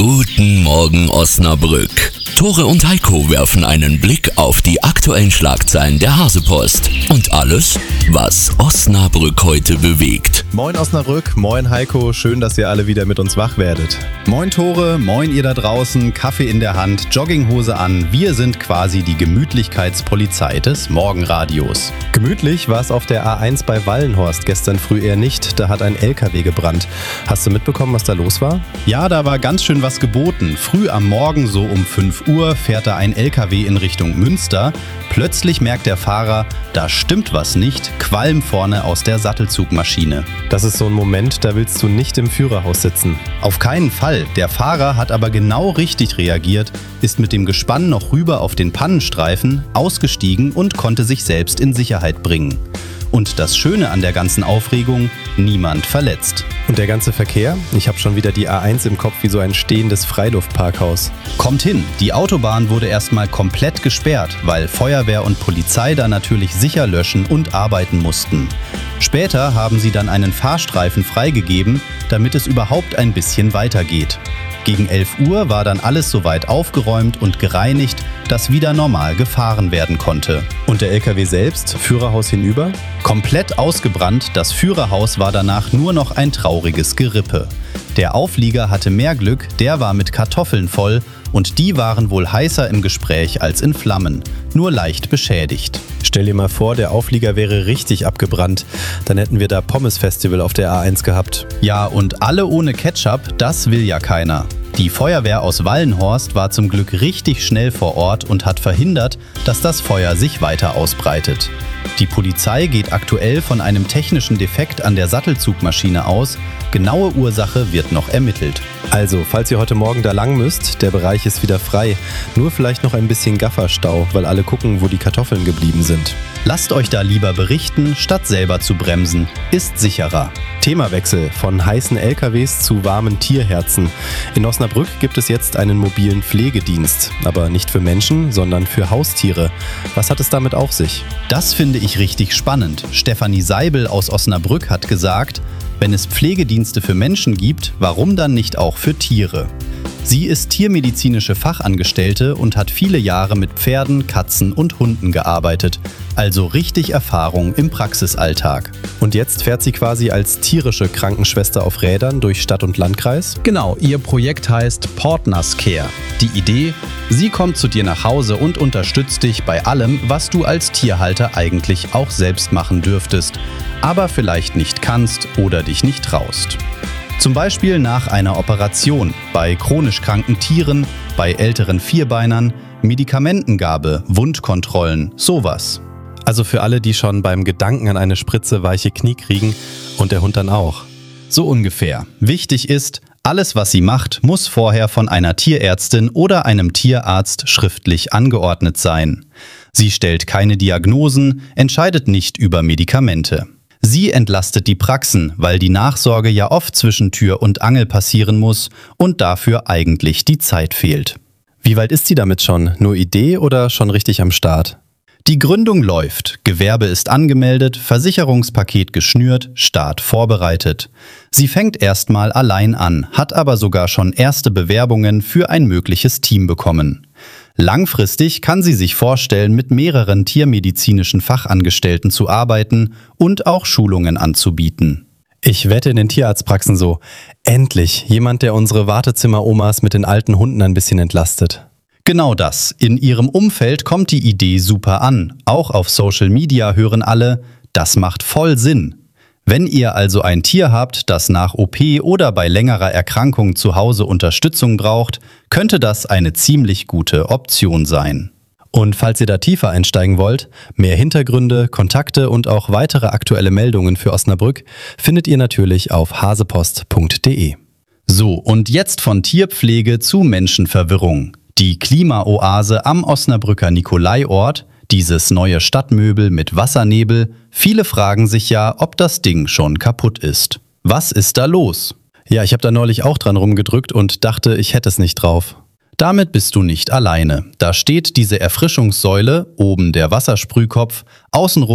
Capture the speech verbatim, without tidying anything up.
Guten Morgen Osnabrück. Tore und Heiko werfen einen Blick auf die aktuellen Schlagzeilen der Hasepost und alles, was Osnabrück heute bewegt. Moin Osnabrück, moin Heiko, schön, dass ihr alle wieder mit uns wach werdet. Moin Tore, moin ihr da draußen, Kaffee in der Hand, Jogginghose an. Wir sind quasi die Gemütlichkeitspolizei des Morgenradios. Gemütlich war es auf der A eins bei Wallenhorst gestern früh eher nicht, da hat ein L K W gebrannt. Hast du mitbekommen, was da los war? Ja, da war ganz schön was geboten. Früh am Morgen, so um fünf Uhr, fährt da ein L K W in Richtung Münster. Plötzlich merkt der Fahrer, da stimmt was nicht, Qualm vorne aus der Sattelzugmaschine. Das ist so ein Moment, da willst du nicht im Führerhaus sitzen. Auf keinen Fall. Der Fahrer hat aber genau richtig reagiert, ist mit dem Gespann noch rüber auf den Pannenstreifen, ausgestiegen und konnte sich selbst in Sicherheit bringen. Und das Schöne an der ganzen Aufregung, niemand verletzt. Und der ganze Verkehr? Ich habe schon wieder die A eins im Kopf wie so ein stehendes Freiluftparkhaus. Kommt hin, die Autobahn wurde erstmal komplett gesperrt, weil Feuerwehr und Polizei da natürlich sicher löschen und arbeiten mussten. Später haben sie dann einen Fahrstreifen freigegeben, damit es überhaupt ein bisschen weitergeht. Gegen elf Uhr war dann alles soweit aufgeräumt und gereinigt, dass wieder normal gefahren werden konnte. Und der L K W selbst, Führerhaus hinüber? Komplett ausgebrannt, das Führerhaus war danach nur noch ein trauriges Gerippe. Der Auflieger hatte mehr Glück, der war mit Kartoffeln voll und die waren wohl heißer im Gespräch als in Flammen, nur leicht beschädigt. Stell dir mal vor, der Auflieger wäre richtig abgebrannt. Dann hätten wir da Pommes-Festival auf der A eins gehabt. Ja, und alle ohne Ketchup, das will ja keiner. Die Feuerwehr aus Wallenhorst war zum Glück richtig schnell vor Ort und hat verhindert, dass das Feuer sich weiter ausbreitet. Die Polizei geht aktuell von einem technischen Defekt an der Sattelzugmaschine aus. Genaue Ursache wird noch ermittelt. Also, falls ihr heute Morgen da lang müsst, der Bereich ist wieder frei. Nur vielleicht noch ein bisschen Gafferstau, weil alle gucken, wo die Kartoffeln geblieben sind. Lasst euch da lieber berichten, statt selber zu bremsen. Ist sicherer. Themawechsel von heißen L K Ws zu warmen Tierherzen. In Osnabrück gibt es jetzt einen mobilen Pflegedienst. Aber nicht für Menschen, sondern für Haustiere. Was hat es damit auf sich? Das finde ich richtig spannend. Stefanie Seibel aus Osnabrück hat gesagt, wenn es Pflegedienste für Menschen gibt, warum dann nicht auch für Tiere? Sie ist tiermedizinische Fachangestellte und hat viele Jahre mit Pferden, Katzen und Hunden gearbeitet. Also richtig Erfahrung im Praxisalltag. Und jetzt fährt sie quasi als tierische Krankenschwester auf Rädern durch Stadt und Landkreis? Genau, ihr Projekt heißt Partners Care. Die Idee, sie kommt zu dir nach Hause und unterstützt dich bei allem, was du als Tierhalter eigentlich auch selbst machen dürftest, aber vielleicht nicht kannst oder dich nicht traust. Zum Beispiel nach einer Operation, bei chronisch kranken Tieren, bei älteren Vierbeinern, Medikamentengabe, Wundkontrollen, sowas. Also für alle, die schon beim Gedanken an eine Spritze weiche Knie kriegen und der Hund dann auch. So ungefähr. Wichtig ist, alles, was sie macht, muss vorher von einer Tierärztin oder einem Tierarzt schriftlich angeordnet sein. Sie stellt keine Diagnosen, entscheidet nicht über Medikamente. Sie entlastet die Praxen, weil die Nachsorge ja oft zwischen Tür und Angel passieren muss und dafür eigentlich die Zeit fehlt. Wie weit ist sie damit schon? Nur Idee oder schon richtig am Start? Die Gründung läuft, Gewerbe ist angemeldet, Versicherungspaket geschnürt, Start vorbereitet. Sie fängt erstmal allein an, hat aber sogar schon erste Bewerbungen für ein mögliches Team bekommen. Langfristig kann sie sich vorstellen, mit mehreren tiermedizinischen Fachangestellten zu arbeiten und auch Schulungen anzubieten. Ich wette in den Tierarztpraxen so, endlich jemand, der unsere Wartezimmer-Omas mit den alten Hunden ein bisschen entlastet. Genau das. In ihrem Umfeld kommt die Idee super an. Auch auf Social Media hören alle, das macht voll Sinn. Wenn ihr also ein Tier habt, das nach O P oder bei längerer Erkrankung zu Hause Unterstützung braucht, könnte das eine ziemlich gute Option sein. Und falls ihr da tiefer einsteigen wollt, mehr Hintergründe, Kontakte und auch weitere aktuelle Meldungen für Osnabrück findet ihr natürlich auf hasepost punkt de. So, und jetzt von Tierpflege zu Menschenverwirrung. Die Klimaoase am Osnabrücker Nikolaiort, dieses neue Stadtmöbel mit Wassernebel, viele fragen sich ja, ob das Ding schon kaputt ist. Was ist da los? Ja, ich habe da neulich auch dran rumgedrückt und dachte, ich hätte es nicht drauf. Damit bist du nicht alleine. Da steht diese Erfrischungssäule, oben der Wassersprühkopf, außenrum